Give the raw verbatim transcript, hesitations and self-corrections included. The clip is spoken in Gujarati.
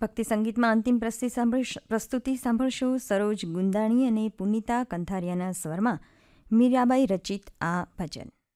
ભક્તિ સંગીતમાં અંતિમ પ્રસ્તુતિ સાંભળ પ્રસ્તુતિ સાંભળશો સરોજ ગુંદાણી અને પુનિતા કંથારિયાના સ્વરમાં મીરાબાઈ રચિત આ ભજન.